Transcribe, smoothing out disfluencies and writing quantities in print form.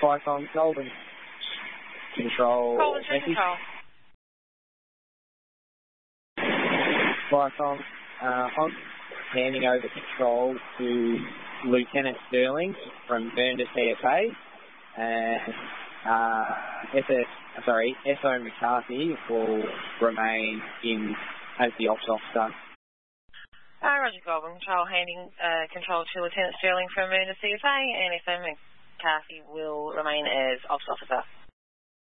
Viacom Golden Control. Golden Control. Viacom, I'm handing over control to Lieutenant Sterling from Burner CFA, and SO McCarthy will remain in as the ops officer. Roger, Golden Control, handing control to Lieutenant Sterling from Burner CFA, and SO McCarthy will remain as ops officer.